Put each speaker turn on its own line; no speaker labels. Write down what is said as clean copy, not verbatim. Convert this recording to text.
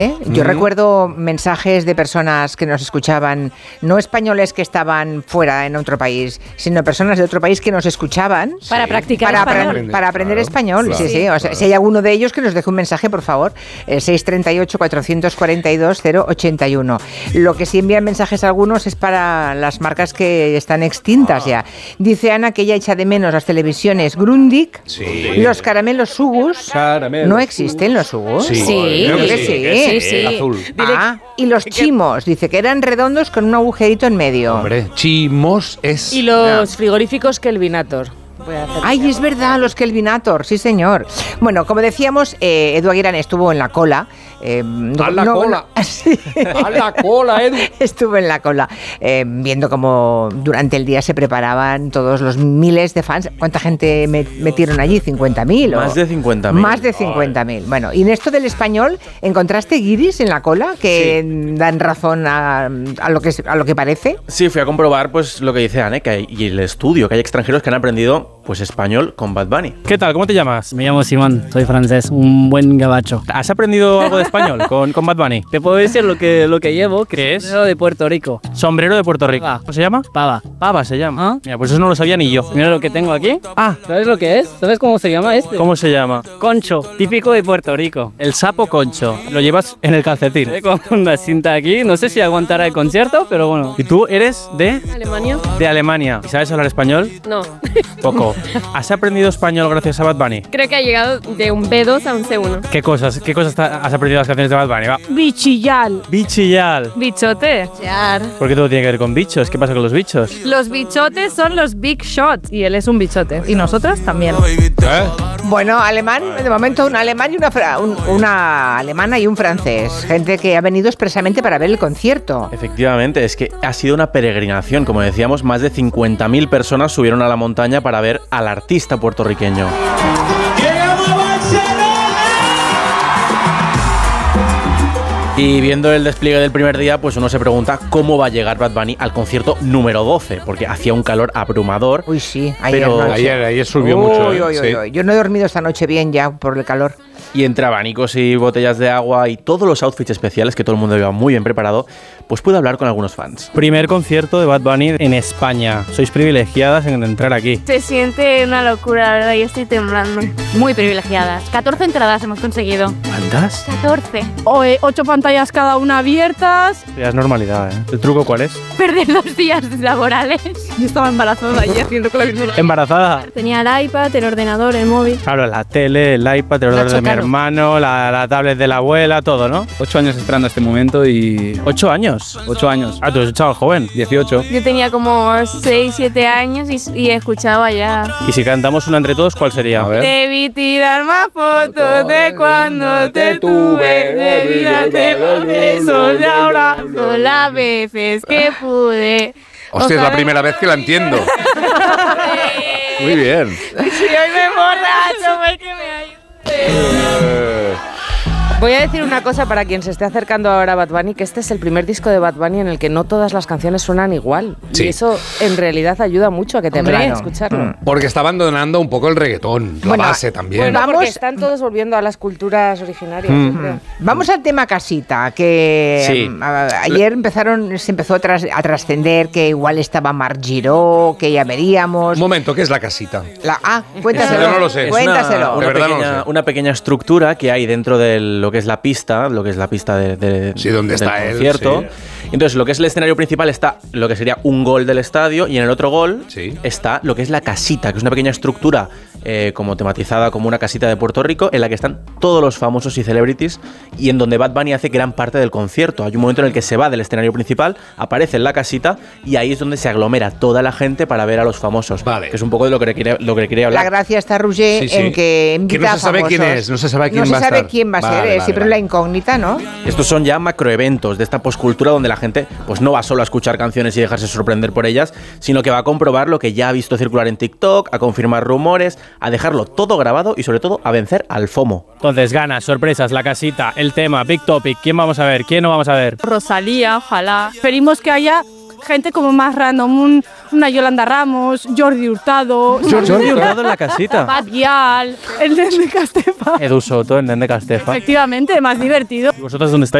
Yo recuerdo mensajes de personas que nos escuchaban, no españoles que estaban fuera en otro país, sino personas de otro país que nos escuchaban
para practicar
para aprender español. Claro, sí. O sea, si hay alguno de ellos que nos deje un mensaje, por favor, 638-442-081. Lo que sí envían mensajes a algunos es para las marcas que están extintas ya. Dice Ana que ella echa de menos las televisiones Grundig, los caramelos Sugus. ¿No existen los Sugus?
Sí,
creo que sí.
Sí. Azul.
Y los chimos, dice que eran redondos con un agujerito en medio.
Hombre, chimos es...
Y los frigoríficos Kelvinator.
Ay, es verdad, los Kelvinator, sí señor. Bueno, como decíamos, Edu Aguirre estuvo en la cola.
cola.
Sí.
¡A la cola, Edu!
Estuvo en la cola, viendo cómo durante el día se preparaban todos los miles de fans. ¿Cuánta gente metieron allí? ¿50.000?
Más de 50.000.
Más de 50.000. Bueno, y en esto del español, ¿encontraste guiris en la cola que dan razón a lo que parece?
Sí, fui a comprobar pues lo que dice Anne, y el estudio, que hay extranjeros que han aprendido pues español con Bad Bunny.
¿Qué tal? ¿Cómo te llamas?
Me llamo Simón, soy francés, un buen gabacho.
¿Has aprendido algo de español con Bad Bunny?
Te puedo decir lo que llevo,
¿Qué es?
Sombrero de Puerto Rico.
Sombrero de Puerto Rico. ¿Cómo se llama?
Pava.
Pava se llama.
¿Ah?
Mira, pues eso no lo sabía ni yo.
Mira lo que tengo aquí.
Ah,
¿Sabes lo que es? ¿Sabes cómo se llama este?
¿cómo se llama?
Concho, típico de Puerto Rico.
El sapo concho. Lo llevas en el calcetín.
Con una cinta aquí, no sé si aguantará el concierto, pero bueno.
¿Y tú eres de?
Alemania.
De Alemania. ¿Y sabes hablar español?
No.
Poco. ¿Has aprendido español gracias a Bad Bunny?
Creo que ha llegado de un B2 a un C1.
¿Qué cosas has aprendido de las canciones de Bad Bunny? Va.
Bichillal.
Bichillal.
Bichote.
¿Por qué todo tiene que ver con bichos? ¿Qué pasa con los bichos?
Los bichotes son los big shots y él es un bichote. Y nosotras también.
Bueno, alemán, de momento un alemán y una alemana y un francés. Gente que ha venido expresamente para ver el concierto.
Efectivamente, es que ha sido una peregrinación. Como decíamos, más de 50.000 personas subieron a la montaña para ver al artista puertorriqueño. Y viendo el despliegue del primer día, pues uno se pregunta cómo va a llegar Bad Bunny al concierto número 12, porque hacía un calor abrumador.
Uy, sí,
Ayer subió mucho.
Sí. Yo no he dormido esta noche bien ya por el calor.
Y entre abanicos y botellas de agua y todos los outfits especiales que todo el mundo lleva muy bien preparado, pues pude hablar con algunos fans.
Primer concierto de Bad Bunny en España. Sois privilegiadas en entrar aquí.
Se siente una locura, la verdad, yo estoy temblando.
Muy privilegiadas. 14 entradas hemos conseguido.
¿Cuántas?
14.
8 pantallas cada una abiertas.
Ya es normalidad, ¿eh? ¿El truco cuál es?
Perder 2 días laborales.
Yo estaba embarazada ayer haciendo con la misma.
¿Embarazada?
Tenía el iPad, el ordenador, el móvil.
Claro, la tele, el iPad, el ordenador de mi hermano, la tablet de la abuela, todo, ¿no?
8 años esperando este momento y...
8 años.
8 años.
Ah, tú eres un chaval joven.
18.
Yo tenía como 6, 7 años y escuchaba ya.
Y si cantamos una entre todos, ¿cuál sería?
A ver.
Debí tirar más fotos de cuando te tuve. Debí darte más besos de ahora. Son las veces que pude.
Hostia, es la primera vez que la entiendo. Muy bien.
Si hoy me emborracho, pues que me ayude.
Voy a decir una cosa para quien se esté acercando ahora a Bad Bunny, que este es el primer disco de Bad Bunny en el que no todas las canciones suenan igual.
Sí.
Y eso en realidad ayuda mucho a que te
Claro.
a escucharlo.
Porque está abandonando un poco el reggaetón, la
Bueno,
base también.
Bueno,
Vamos-
porque están todos volviendo a las culturas originarias, yo creo.
Vamos al tema casita, que
Sí.
ayer se empezó a trascender que igual estaba Marc Giró, que ya veríamos.
Un momento, ¿qué es la casita?
Cuéntaselo.
Yo no lo sé.
Cuéntaselo.
De verdad no lo sé.
Una pequeña estructura que hay dentro de lo que es la pista,
Sí, donde
del
está él,
concierto.
sí.
Entonces, lo que es el escenario principal está lo que sería un gol del estadio, y en el otro gol
Sí.
está lo que es la casita, que es una pequeña estructura como tematizada como una casita de Puerto Rico, en la que están todos los famosos y celebrities, y en donde Bad Bunny hace gran parte del concierto. Hay un momento en el que se va del escenario principal, aparece en la casita, y ahí es donde se aglomera toda la gente para ver a los famosos.
Vale.
Que es un poco de lo que quería hablar.
La gracia está, Roger,
Sí, sí.
en que invita
Que no se
a
sabe
famosos.
quién es, no se sabe quién va a
No se sabe
estar.
quién va a ser,
Vale,
siempre
vale.
la incógnita, ¿no?
Estos son ya macroeventos de esta poscultura donde la gente pues no va solo a escuchar canciones y dejarse sorprender por ellas, sino que va a comprobar lo que ya ha visto circular en TikTok, a confirmar rumores, a dejarlo todo grabado y sobre todo a vencer al FOMO.
Entonces, ganas, sorpresas, la casita, el tema, Big Topic. ¿Quién vamos a ver? ¿Quién no vamos a ver?
Rosalía, ojalá. Esperemos que haya gente como más random,
una Yolanda Ramos, Jordi Hurtado.
Jordi Hurtado en la casita.
Bat Guial, el Nen de Castefa.
Edu Soto, el Nen de Castefa.
Efectivamente, más divertido.
¿Y vosotros dónde estáis?